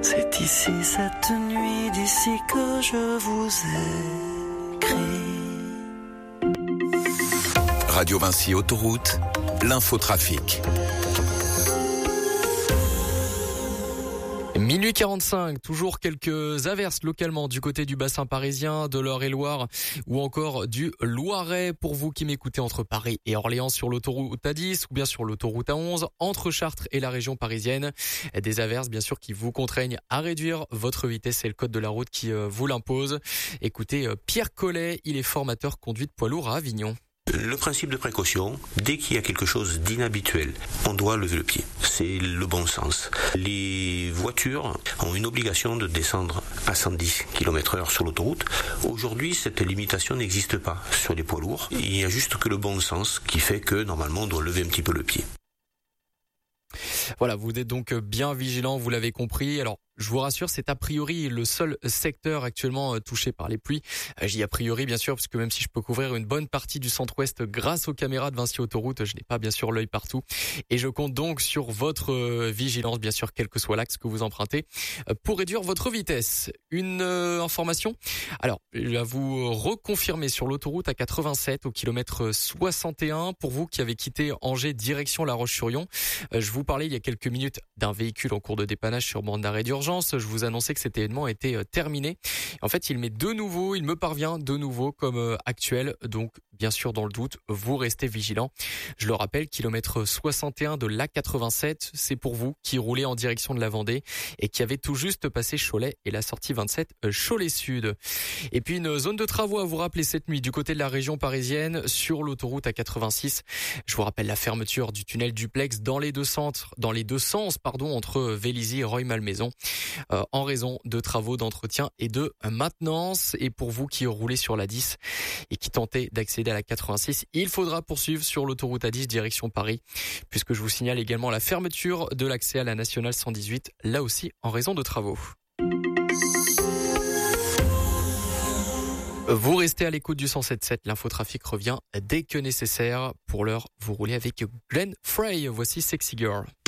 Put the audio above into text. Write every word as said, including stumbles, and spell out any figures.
C'est ici cette nuit, d'ici que je vous écris. Radio Vinci Autoroute, l'infotrafic. Minuit quarante-cinq, toujours quelques averses localement du côté du bassin parisien, de l'Eure-et-Loire ou encore du Loiret. Pour vous qui m'écoutez entre Paris et Orléans sur l'autoroute A dix ou bien sur l'autoroute A onze, entre Chartres et la région parisienne. Des averses bien sûr qui vous contraignent à réduire votre vitesse, c'est le code de la route qui vous l'impose. Écoutez Pierre Collet, il est formateur conduite poids lourd à Avignon. Le principe de précaution, dès qu'il y a quelque chose d'inhabituel, on doit lever le pied. C'est le bon sens. Les voitures ont une obligation de descendre à cent dix kilomètres heure sur l'autoroute. Aujourd'hui, cette limitation n'existe pas sur les poids lourds. Il n'y a juste que le bon sens qui fait que normalement on doit lever un petit peu le pied. Voilà, vous êtes donc bien vigilant, vous l'avez compris. Alors, je vous rassure, c'est a priori le seul secteur actuellement touché par les pluies. J'y a priori, bien sûr, parce que même si je peux couvrir une bonne partie du centre-ouest grâce aux caméras de Vinci Autoroute, je n'ai pas bien sûr l'œil partout. Et je compte donc sur votre vigilance, bien sûr, quel que soit l'axe que vous empruntez, pour réduire votre vitesse. Une euh, information, alors, je vais vous reconfirmer sur l'autoroute A quatre-vingt-sept au kilomètre soixante et un. Pour vous qui avez quitté Angers direction La Roche-sur-Yon, je vous parlais il y a quelques minutes d'un véhicule en cours de dépannage sur bande d'arrêt d'urgence. Je vous annonçais que cet événement était terminé. En fait, il m'est de nouveau, il me parvient de nouveau comme actuel. Donc, bien sûr, dans le doute, vous restez vigilants. Je le rappelle, kilomètre soixante et un de l'A quatre-vingt-sept, c'est pour vous qui roulez en direction de la Vendée et qui avez tout juste passé Cholet et la sortie vingt-sept Cholet Sud. Et puis, une zone de travaux à vous rappeler cette nuit du côté de la région parisienne sur l'autoroute A quatre-vingt-six. Je vous rappelle la fermeture du tunnel duplex dans les deux centres, dans les deux sens, pardon, entre Vélizy et Rueil-Malmaison. Euh, en raison de travaux d'entretien et de maintenance. Et pour vous qui roulez sur la dix et qui tentez d'accéder à la quatre-vingt-six, il faudra poursuivre sur l'autoroute A dix direction Paris, puisque je vous signale également la fermeture de l'accès à la nationale cent dix-huit, là aussi en raison de travaux. Vous restez à l'écoute du cent sept sept, l'infotrafic revient dès que nécessaire. Pour l'heure, vous roulez avec Glenn Frey, voici Sexy Girl.